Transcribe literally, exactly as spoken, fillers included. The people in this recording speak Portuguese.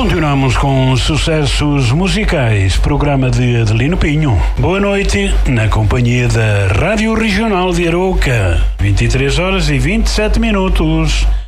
Continuamos com sucessos musicais, programa de Adelino Pinho. Boa noite, na companhia da Rádio Regional de Arouca, vinte e três horas e vinte e sete minutos.